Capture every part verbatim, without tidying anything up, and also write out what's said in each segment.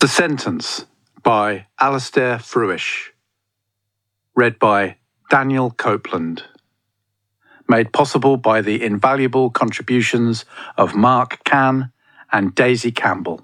The Sentence by Alastair Fruish. Read by Daniel Copeland. Made possible by the invaluable contributions of Mark Cann and Daisy Campbell.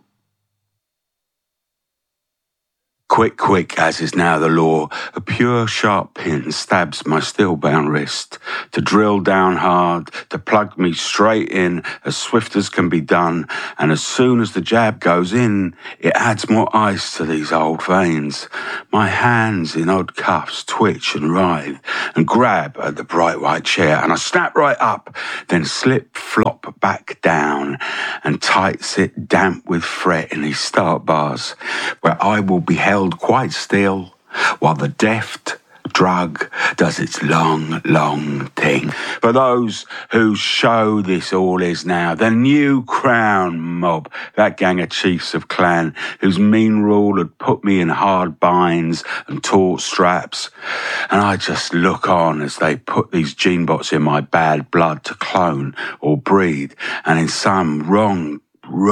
Quick, quick, as is now the law, a pure sharp pin stabs my still-bound wrist, to drill down hard, to plug me straight in as swift as can be done, and as soon as the jab goes in, it adds more ice to these old veins. My hands in odd cuffs twitch and writhe, and grab at the bright white chair, and I snap right up, then slip flop back down, and tight sit damp with fret in these start bars, where I will be held quite still while the deft drug does its long, long thing. For those whose show this all is now, the new crown mob, that gang of chiefs of clan whose mean rule had put me in hard binds and taut straps, and I just look on as they put these gene bots in my bad blood to clone or breed, and in some wrong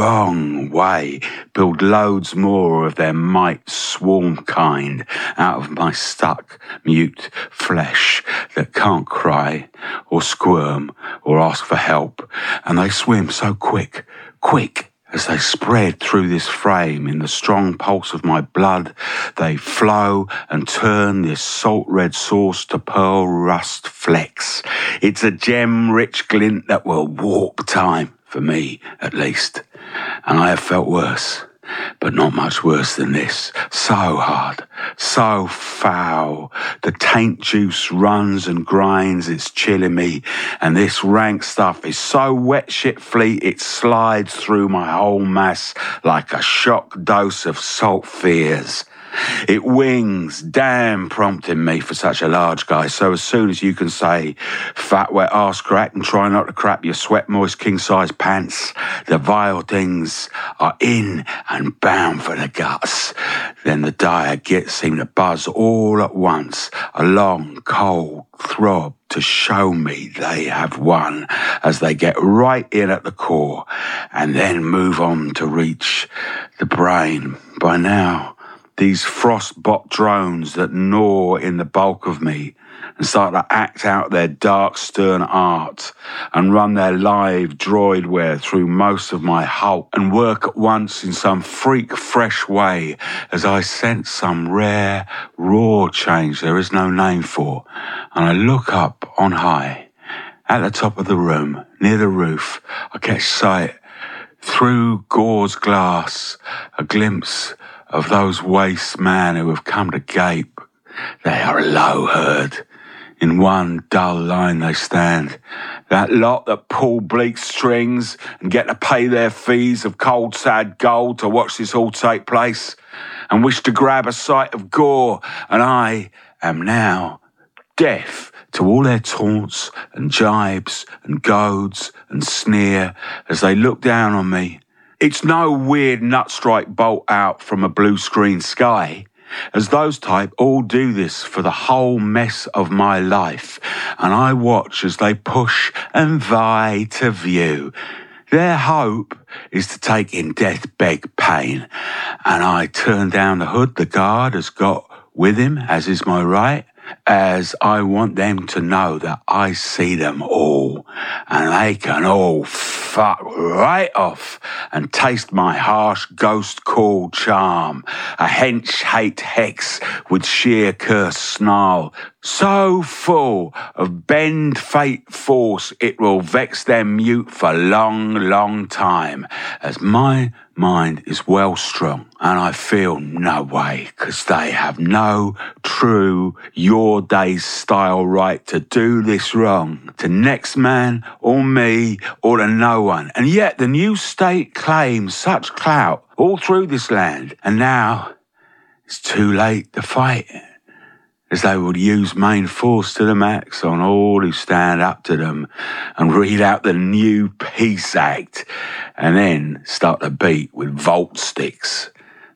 wrong way build loads more of their might swarm kind out of my stuck mute flesh that can't cry or squirm or ask for help, and they swim so quick, quick as they spread through this frame in the strong pulse of my blood. They flow and turn this salt red sauce to pearl rust flecks. It's a gem-rich glint that will warp time, for me at least. And I have felt worse, but not much worse than this. So hard, so foul. The taint juice runs and grinds, it's chilling me. And this rank stuff is so wet shit fleet, it slides through my whole mass like a shock dose of salt fears. It wings, damn prompting me for such a large guy. So as soon as you can say fat wet arse crack and try not to crap your sweat moist king size pants, the vile things are in and bound for the guts. Then the dire gits seem to buzz all at once, a long cold throb to show me they have won, as they get right in at the core and then move on to reach the brain. By now, these frostbot drones that gnaw in the bulk of me and start to act out their dark, stern art and run their live droidware through most of my hulk and work at once in some freak fresh way as I sense some rare, raw change there is no name for. And I look up on high, at the top of the room, near the roof. I catch sight, through gauze glass, a glimpse of those waste men who have come to gape. They are a low herd. In one dull line they stand. That lot that pull bleak strings and get to pay their fees of cold, sad gold to watch this all take place and wish to grab a sight of gore. And I am now deaf to all their taunts and jibes and goads and sneer as they look down on me. It's no weird nutstrike bolt out from a blue screen sky, as those type all do this for the whole mess of my life, and I watch as they push and vie to view. Their hope is to take in death beg pain, and I turn down the hood the guard has got with him, as is my right, as I want them to know that I see them all, and they can all fuck right off and taste my harsh ghost call charm, a hench hate hex with sheer curse snarl, so full of bend fate force it will vex them mute for long, long time, as my mind is well strong and I feel no way, 'cause they have no true your days style right to do this wrong to next man or me or to no one. And yet the new state claims such clout all through this land, and now it's too late to fight, as they would use main force to the max on all who stand up to them and read out the new Peace Act and then start to beat with volt sticks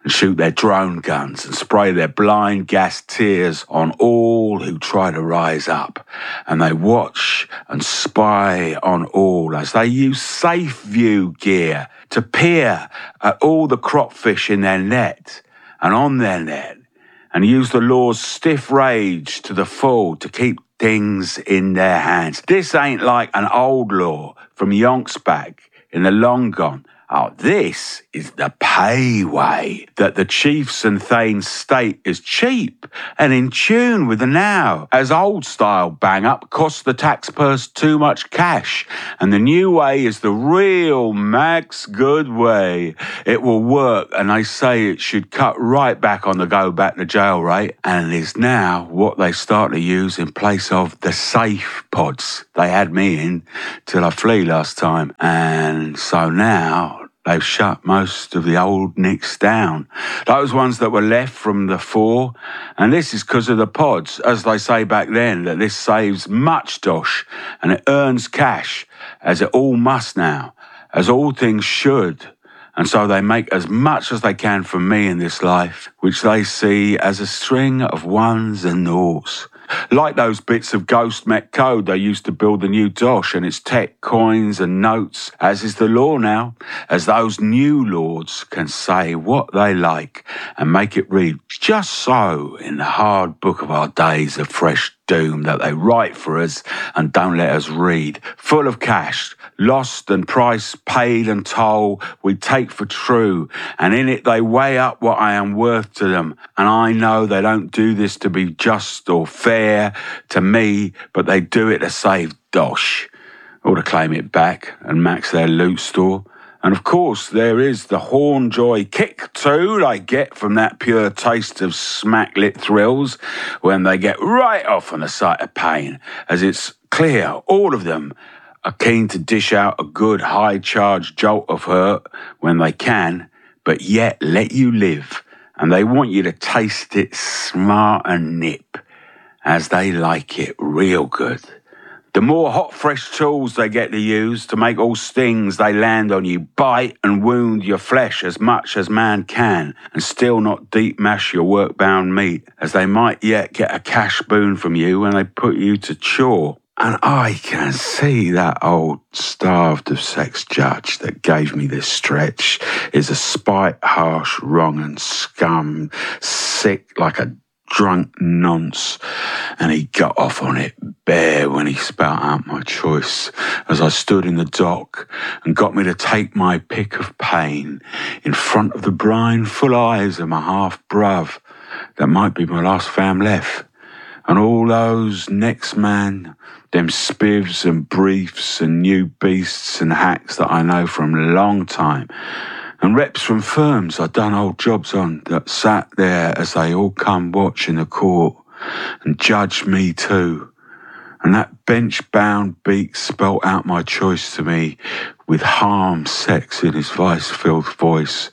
and shoot their drone guns and spray their blind gas tears on all who try to rise up. And they watch and spy on all as they use safe view gear to peer at all the cropfish in their net and on their net, and use the law's stiff rage to the full to keep things in their hands. This ain't like an old law from yonks back in the long gone. Oh, this is the pay way that the chiefs and thanes state is cheap and in tune with the now, as old style bang up costs the tax purse too much cash, and the new way is the real max good way. It will work, and they say it should cut right back on the go back to jail rate, and it is now what they start to use in place of the safe pods they had me in till I flee last time. And so now they've shut most of the old nicks down, those ones that were left from the four. And this is because of the pods, as they say back then, that this saves much dosh and it earns cash, as it all must now, as all things should. And so they make as much as they can from me in this life, which they see as a string of ones and noughts. Like those bits of Ghost Met code they used to build the new dosh and its tech coins and notes, as is the law now, as those new lords can say what they like and make it read just so in the hard book of our days of fresh doom that they write for us and don't let us read, full of cash, lost and price paid and toll we take for true, and in it they weigh up what I am worth to them, and I know they don't do this to be just or fair to me, but they do it to save dosh, or to claim it back and max their loot store. And of course, there is the Hornjoy kick too they get from that pure taste of smack-lit thrills when they get right off on the sight of pain, as it's clear all of them are keen to dish out a good high-charged jolt of hurt when they can, but yet let you live, and they want you to taste it smart and nip, as they like it real good. The more hot, fresh tools they get to use to make all stings they land on you bite and wound your flesh as much as man can, and still not deep mash your work-bound meat, as they might yet get a cash boon from you when they put you to chore. And I can see that old starved of sex judge that gave me this stretch is a spite, harsh, wrong and scum, sick like a drunk nonce, and he got off on it bare when he spat out my choice as I stood in the dock and got me to take my pick of pain in front of the brine-full eyes of my half-bruv that might be my last fam left, and all those next man, them spivs and briefs and new beasts and hacks that I know from a long time, and reps from firms I'd done old jobs on that sat there as they all come watch in the court and judged me too. And that bench-bound beak spelt out my choice to me with harm sex in his vice-filled voice,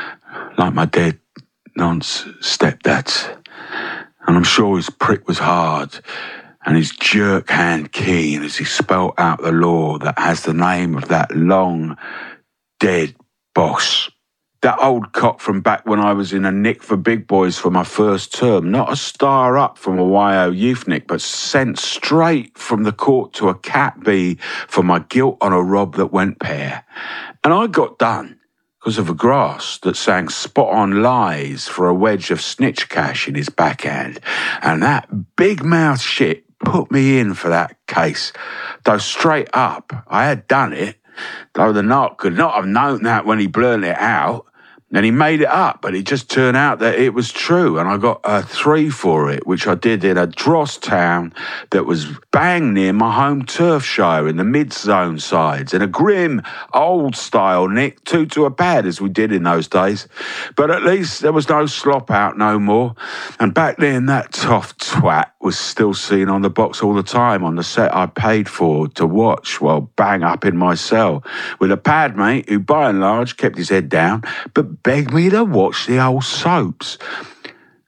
like my dead nonce stepdad's. And I'm sure his prick was hard and his jerk hand keen as he spelt out the law that has the name of that long dead boss. That old cop from back when I was in a nick for big boys for my first term, not a star up from a Y O youth nick, but sent straight from the court to a cat B for my guilt on a rob that went pear. And I got done because of a grass that sang spot-on lies for a wedge of snitch cash in his backhand. And that big-mouth shit put me in for that case. Though straight up, I had done it, though the knock could not have known that when he blurted it out. And he made it up, but it just turned out that it was true, and I got a three for it, which I did in a dross town that was bang near my home Turfshire in the mid-zone sides, in a grim, old-style nick, two to a pad, as we did in those days. But at least there was no slop out no more, and back then that tough twat was still seen on the box all the time on the set I paid for to watch while bang up in my cell, with a pad mate who by and large kept his head down, but begged me to watch the old soaps.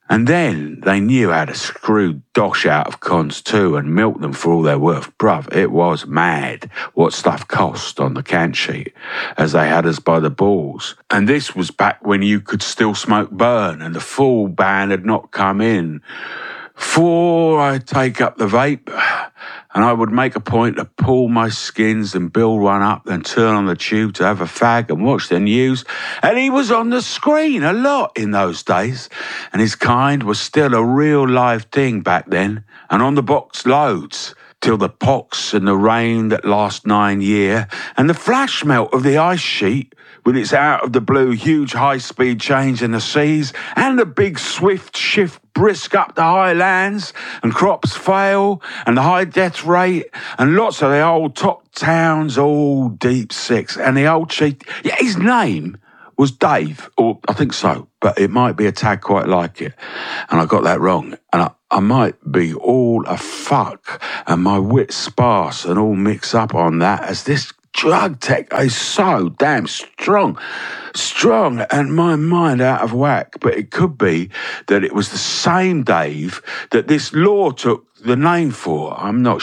And then they knew how to screw dosh out of cons too and milk them for all they're worth. Bruv, it was mad what stuff cost on the can sheet as they had us by the balls. And this was back when you could still smoke burn and the full ban had not come in. Before I take up the vape, and I would make a point to pull my skins and build one up, then turn on the tube to have a fag and watch the news. And he was on the screen a lot in those days. And his kind was still a real live thing back then. And on the box loads, till the pox and the rain that last nine year, and the flash melt of the ice sheet, with its out-of-the-blue huge high-speed change in the seas, and the big swift shift brisk up the high lands, and crops fail, and the high death rate, and lots of the old top towns all deep six, and the old chief, yeah, his name was Dave, or I think so, but it might be a tag quite like it, and I got that wrong, and I, I might be all a fuck, and my wits sparse and all mixed up on that, as this drug tech is so damn strong, strong, and my mind out of whack. But it could be that it was the same Dave that this law took the name for. I'm not